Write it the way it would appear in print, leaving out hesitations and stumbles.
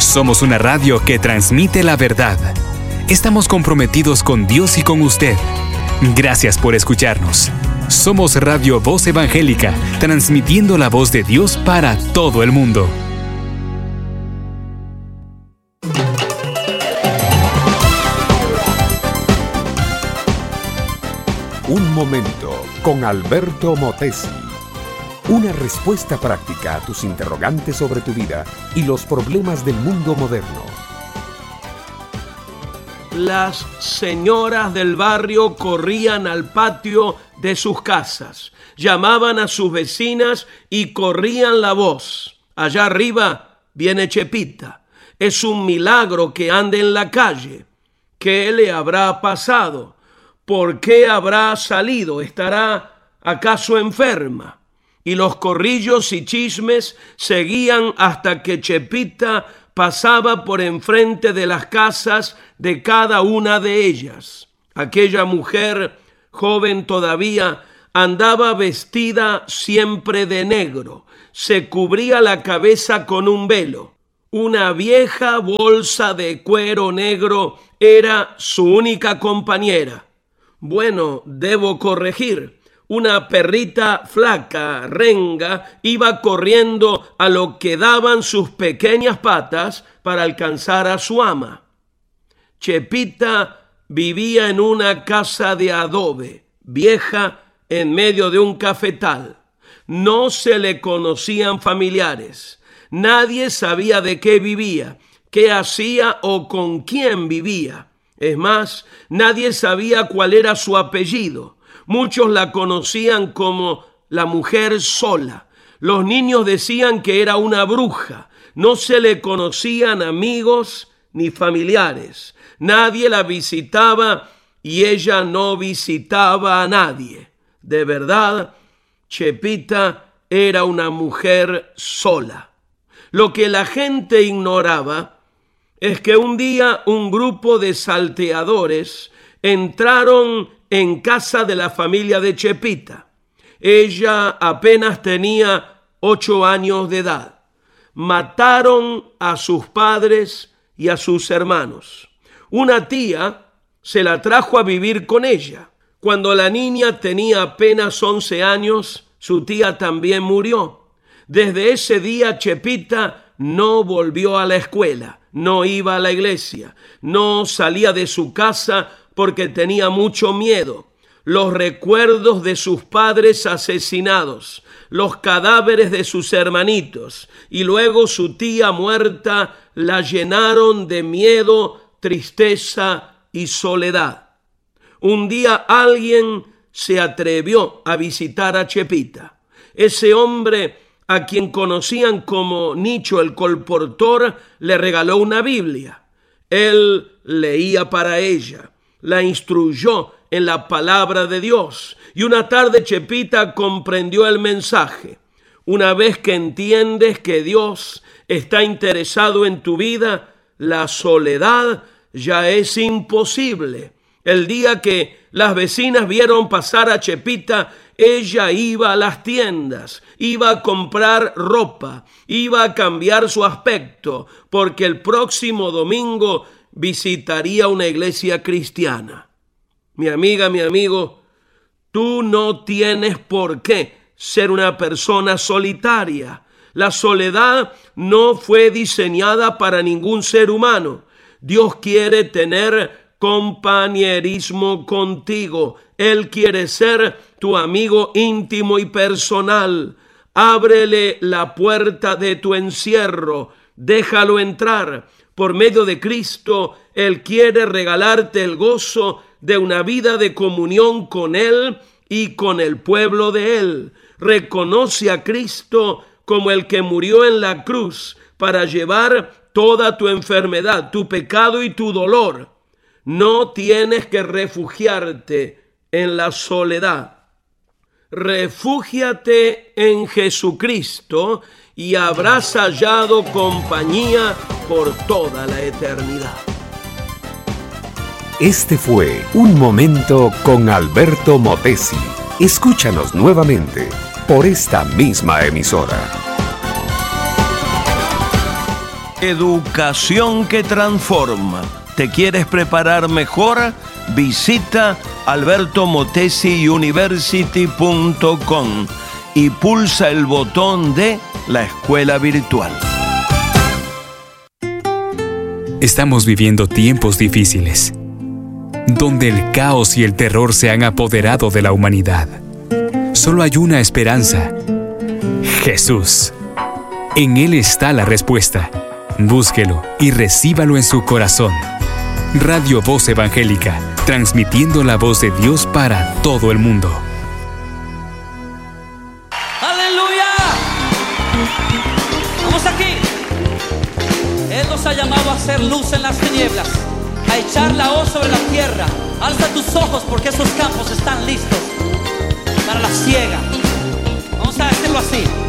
Somos una radio que transmite la verdad. Estamos comprometidos con Dios y con usted. Gracias por escucharnos. Somos Radio Voz Evangélica, transmitiendo la voz de Dios para todo el mundo. Un momento con Alberto Motesi. Una respuesta práctica a tus interrogantes sobre tu vida y los problemas del mundo moderno. Las señoras del barrio corrían al patio de sus casas, llamaban a sus vecinas y corrían la voz. Allá arriba viene Chepita. Es un milagro que ande en la calle. ¿Qué le habrá pasado? ¿Por qué habrá salido? ¿Estará acaso enferma? Y los corrillos y chismes seguían hasta que Chepita pasaba por enfrente de las casas de cada una de ellas. Aquella mujer, joven todavía, andaba vestida siempre de negro. Se cubría la cabeza con un velo. Una vieja bolsa de cuero negro era su única compañera. Bueno, debo corregir. Una perrita flaca, renga, iba corriendo a lo que daban sus pequeñas patas para alcanzar a su ama. Chepita vivía en una casa de adobe, vieja, en medio de un cafetal. No se le conocían familiares. Nadie sabía de qué vivía, qué hacía o con quién vivía. Es más, nadie sabía cuál era su apellido. Muchos la conocían como la mujer sola. Los niños decían que era una bruja. No se le conocían amigos ni familiares. Nadie la visitaba y ella no visitaba a nadie. De verdad, Chepita era una mujer sola. Lo que la gente ignoraba es que un día un grupo de salteadores entraron en casa de la familia de Chepita. Ella apenas tenía 8 años de edad. Mataron a sus padres y a sus hermanos. Una tía se la trajo a vivir con ella. Cuando la niña tenía apenas 11 años, su tía también murió. Desde ese día Chepita no volvió a la escuela, no iba a la iglesia, no salía de su casa porque tenía mucho miedo. Los recuerdos de sus padres asesinados, los cadáveres de sus hermanitos y luego su tía muerta la llenaron de miedo, tristeza y soledad. Un día alguien se atrevió a visitar a Chepita. Ese hombre, a quien conocían como Nicho el colportor, le regaló una Biblia. Él leía para ella, la instruyó en la palabra de Dios, y una tarde Chepita comprendió el mensaje. Una vez que entiendes que Dios está interesado en tu vida, la soledad ya es imposible. El día que las vecinas vieron pasar a Chepita, ella iba a las tiendas, iba a comprar ropa, iba a cambiar su aspecto, porque el próximo domingo visitaría una iglesia cristiana. Mi amiga, mi amigo, tú no tienes por qué ser una persona solitaria. La soledad no fue diseñada para ningún ser humano. Dios quiere tener compañerismo contigo. Él quiere ser tu amigo íntimo y personal. Ábrele la puerta de tu encierro. Déjalo entrar. Por medio de Cristo, Él quiere regalarte el gozo de una vida de comunión con Él y con el pueblo de Él. Reconoce a Cristo como el que murió en la cruz para llevar toda tu enfermedad, tu pecado y tu dolor. No tienes que refugiarte en la soledad. Refúgiate en Jesucristo y habrás hallado compañía por toda la eternidad. Este fue Un Momento con Alberto Motesi. Escúchanos nuevamente por esta misma emisora. Educación que transforma. ¿Te quieres preparar mejor? Visita albertomotesiuniversity.com y pulsa el botón de la escuela virtual. Estamos viviendo tiempos difíciles, donde el caos y el terror se han apoderado de la humanidad. Solo hay una esperanza: Jesús. En Él está la respuesta. Búsquelo y recíbalo en su corazón. Radio Voz Evangélica, transmitiendo la voz de Dios para todo el mundo. ¡Aleluya! Vamos aquí. Él nos ha llamado a hacer luz en las tinieblas, a echar la hoz sobre la tierra. Alza tus ojos porque esos campos están listos para la siega. Vamos a decirlo así.